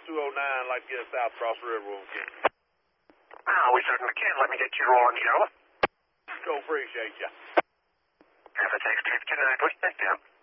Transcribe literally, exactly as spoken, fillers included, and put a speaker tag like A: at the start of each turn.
A: two oh nine, like to get us south across the river when we can.
B: Ah, we certainly can. Let me get you orange yellow.
A: So appreciate you.
B: Have a safe trip tonight. What's that down?